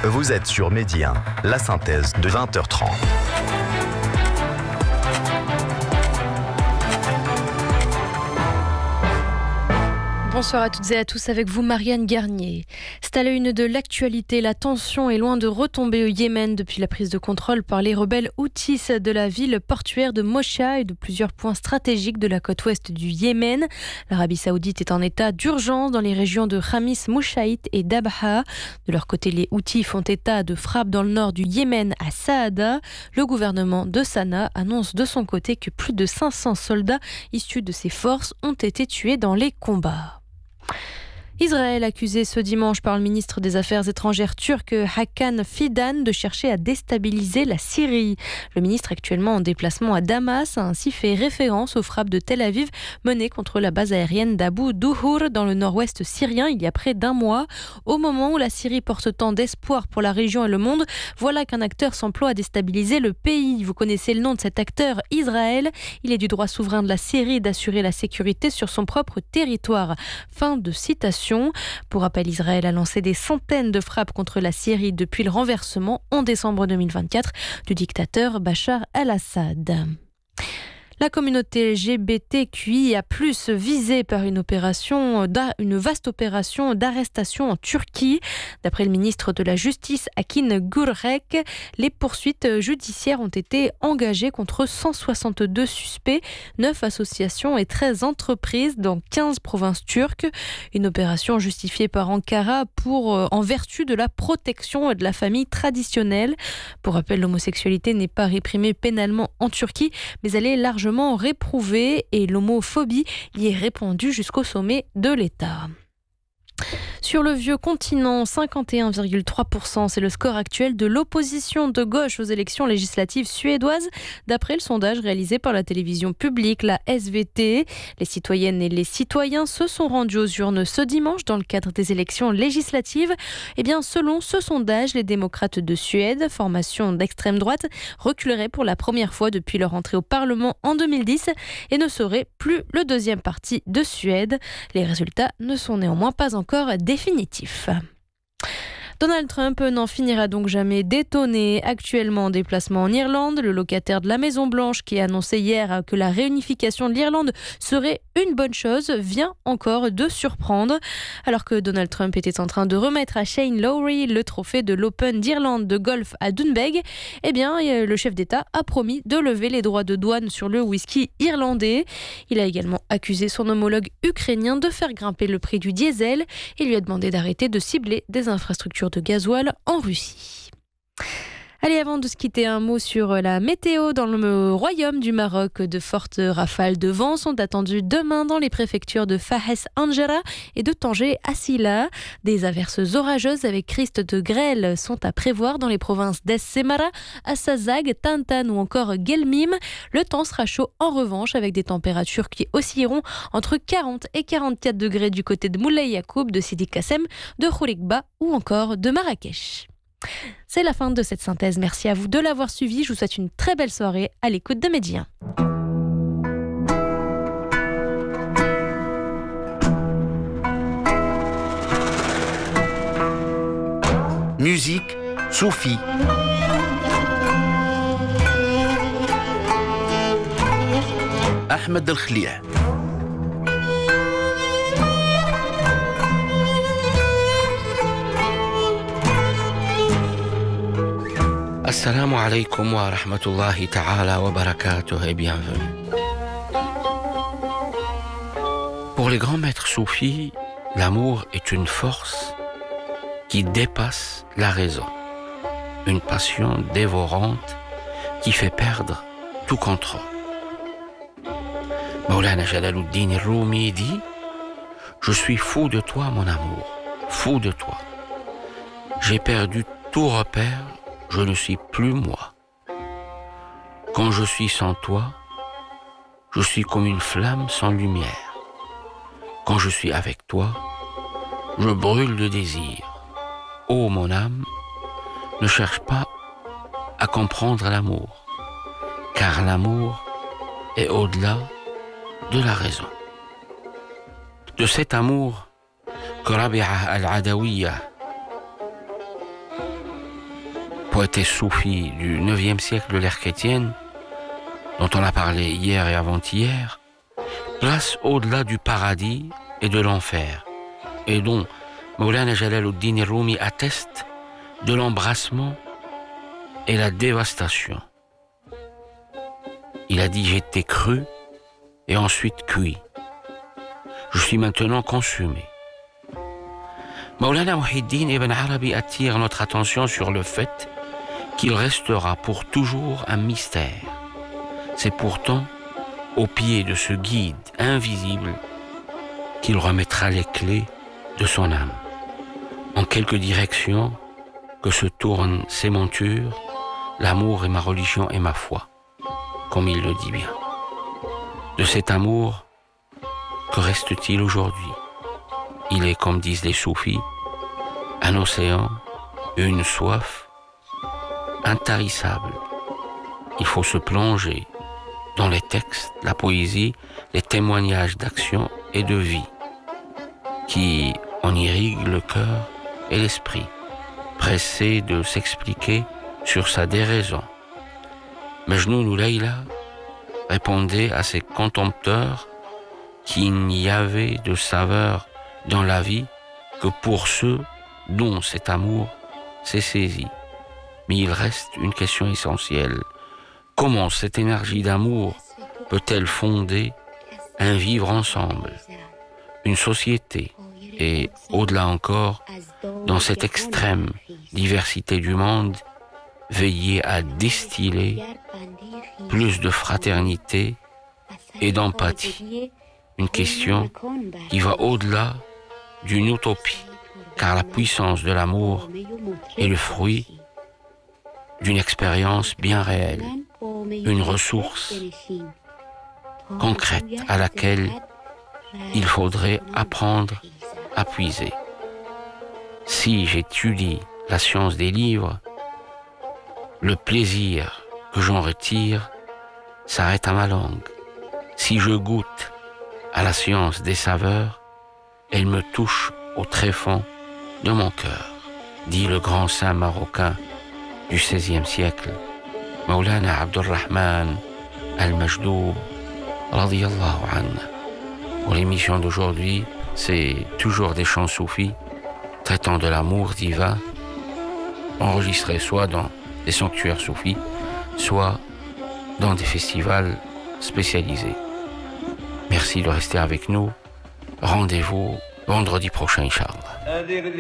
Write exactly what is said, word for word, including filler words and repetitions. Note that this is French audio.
Vous êtes sur Medi un, la synthèse de vingt heures trente. Bonsoir à toutes et à tous, avec vous Marianne Garnier. C'est à la une de l'actualité, la tension est loin de retomber au Yémen depuis la prise de contrôle par les rebelles Houthis de la ville portuaire de Mocha et de plusieurs points stratégiques de la côte ouest du Yémen. L'Arabie Saoudite est en état d'urgence dans les régions de Khamis, Moushaït et Dabha. De leur côté, les Houthis font état de frappes dans le nord du Yémen à Saada. Le gouvernement de Sanaa annonce de son côté que plus de cinq cents soldats issus de ses forces ont été tués dans les combats. Israël accusé ce dimanche par le ministre des Affaires étrangères turc Hakan Fidan de chercher à déstabiliser la Syrie. Le ministre, actuellement en déplacement à Damas, a ainsi fait référence aux frappes de Tel Aviv menées contre la base aérienne d'Abu Douhour dans le nord-ouest syrien il y a près d'un mois. Au moment où la Syrie porte tant d'espoir pour la région et le monde, voilà qu'un acteur s'emploie à déstabiliser le pays. Vous connaissez le nom de cet acteur, Israël. Il est du droit souverain de la Syrie d'assurer la sécurité sur son propre territoire. Fin de citation. Pour rappel, Israël a lancé des centaines de frappes contre la Syrie depuis le renversement en décembre deux mille vingt-quatre du dictateur Bachar el-Assad. La communauté L G B T Q I A plus, visée par une opération, une vaste opération d'arrestation en Turquie. D'après le ministre de la Justice, Akin Gurek, les poursuites judiciaires ont été engagées contre cent soixante-deux suspects, neuf associations et treize entreprises dans quinze provinces turques. Une opération justifiée par Ankara pour, en vertu de la protection de la famille traditionnelle. Pour rappel, l'homosexualité n'est pas réprimée pénalement en Turquie, mais elle est largement réprouvée et l'homophobie y est répandue jusqu'au sommet de l'État. Sur le vieux continent, cinquante et un virgule trois pour cent, c'est le score actuel de l'opposition de gauche aux élections législatives suédoises, d'après le sondage réalisé par la télévision publique, la S V T. Les citoyennes et les citoyens se sont rendus aux urnes ce dimanche dans le cadre des élections législatives. Eh bien, selon ce sondage, les démocrates de Suède, formation d'extrême droite, reculeraient pour la première fois depuis leur entrée au Parlement en deux mille dix et ne seraient plus le deuxième parti de Suède. Les résultats ne sont néanmoins pas encore définitif. Donald Trump n'en finira donc jamais d'étonner. Actuellement en déplacement en Irlande, le locataire de la Maison-Blanche qui a annoncé hier que la réunification de l'Irlande serait une bonne chose vient encore de surprendre. Alors que Donald Trump était en train de remettre à Shane Lowry le trophée de l'Open d'Irlande de golf à Doonbeg, eh bien, le chef d'État a promis de lever les droits de douane sur le whisky irlandais. Il a également accusé son homologue ukrainien de faire grimper le prix du diesel et lui a demandé d'arrêter de cibler des infrastructures de gasoil en Russie. Allez, avant de se quitter, un mot sur la météo. Dans le royaume du Maroc, de fortes rafales de vent sont attendues demain dans les préfectures de Fahes Anjara et de Tanger Assila. Des averses orageuses avec risque de grêle sont à prévoir dans les provinces d'Es Semara, Assazag, Tantan ou encore Guelmim. Le temps sera chaud en revanche avec des températures qui oscilleront entre quarante et quarante-quatre degrés du côté de Moulay Yacoub, de Sidi Kassem, de Khourikba ou encore de Marrakech. C'est la fin de cette synthèse. Merci à vous de l'avoir suivi. Je vous souhaite une très belle soirée à l'écoute de Medi un. Musique, Soufi. Ahmed El-Khlia. Assalamu alaikum wa rahmatullahi ta'ala wa barakatuh et bienvenue. Pour les grands maîtres soufis, l'amour est une force qui dépasse la raison, une passion dévorante qui fait perdre tout contrôle. Maulana Jalaluddin Rumi dit « Je suis fou de toi, mon amour, fou de toi. J'ai perdu tout repère. Je ne suis plus moi. Quand je suis sans toi, je suis comme une flamme sans lumière. Quand je suis avec toi, je brûle de désir. Ô mon âme, ne cherche pas à comprendre l'amour, car l'amour est au-delà de la raison. De cet amour que Rabi'a al-Adawiya poétesse soufie du neuvième siècle de l'ère chrétienne, dont on a parlé hier et avant-hier, place au-delà du paradis et de l'enfer, et dont Mawlana Jalaluddin Rumi atteste de l'embrassement et la dévastation. Il a dit « j'étais cru et ensuite cuit. Je suis maintenant consumé ». Mawlana Muhyiddin Ibn Arabi attire notre attention sur le fait qu'il restera pour toujours un mystère. C'est pourtant au pied de ce guide invisible qu'il remettra les clés de son âme. En quelque direction que se tournent ses montures, l'amour est ma religion et ma foi, comme il le dit bien. De cet amour, que reste-t-il aujourd'hui? Il est, comme disent les soufis, un océan, une soif intarissable. Il faut se plonger dans les textes, la poésie, les témoignages d'action et de vie qui en irriguent le cœur et l'esprit, pressés de s'expliquer sur sa déraison. Majnoun ou Layla répondait à ses contempteurs qu'il n'y avait de saveur dans la vie que pour ceux dont cet amour s'est saisi. Mais il reste une question essentielle. Comment cette énergie d'amour peut-elle fonder un vivre ensemble, une société, et au-delà encore, dans cette extrême diversité du monde, veiller à distiller plus de fraternité et d'empathie. Une question qui va au-delà d'une utopie, car la puissance de l'amour est le fruit d'une expérience bien réelle, une ressource concrète à laquelle il faudrait apprendre à puiser. Si j'étudie la science des livres, le plaisir que j'en retire s'arrête à ma langue. Si je goûte à la science des saveurs, elle me touche au tréfonds de mon cœur, dit le grand saint marocain du seizième siècle, Mawlana Abdurrahman al-Majdoub, radiyallahu anhu. Pour l'émission d'aujourd'hui, c'est toujours des chants soufis traitant de l'amour divin, enregistrés soit dans des sanctuaires soufis, soit dans des festivals spécialisés. Merci de rester avec nous. Rendez-vous vendredi prochain, Inch'Allah.